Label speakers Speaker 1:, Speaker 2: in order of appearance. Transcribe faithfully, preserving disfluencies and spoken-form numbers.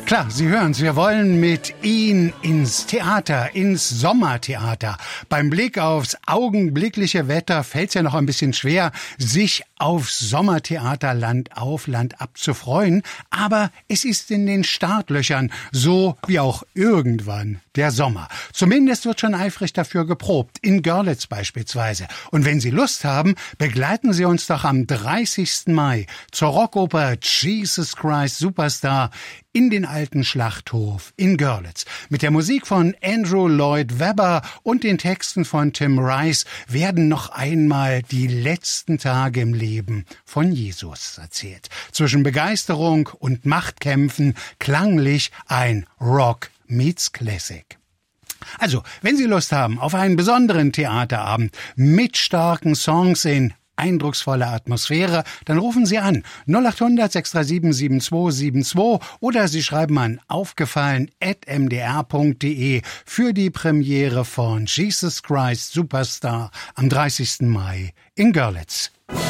Speaker 1: Klar, Sie hören's, wir wollen mit Ihnen ins Theater, ins Sommertheater. Beim Blick aufs augenblickliche Wetter fällt's ja noch ein bisschen schwer, sich aufs Sommertheater Land auf, Land ab zu freuen. Aber es ist in den Startlöchern, so wie auch irgendwann der Sommer. Zumindest wird schon eifrig dafür geprobt, in Görlitz beispielsweise. Und wenn Sie Lust haben, begleiten Sie uns doch am dreißigsten Mai zur Rockoper Jesus Christ Superstar in den alten Schlachthof in Görlitz. Mit der Musik von Andrew Lloyd Webber und den Texten von Tim Rice werden noch einmal die letzten Tage im Leben von Jesus erzählt. Zwischen Begeisterung und Machtkämpfen klanglich ein Rock meets Classic. Also, wenn Sie Lust haben auf einen besonderen Theaterabend mit starken Songs in eindrucksvolle Atmosphäre, dann rufen Sie an null acht hundert sechs drei sieben sieben zwei sieben zwei oder Sie schreiben an aufgefallen at m d r punkt d e für die Premiere von Jesus Christ Superstar am dreißigsten Mai in Görlitz.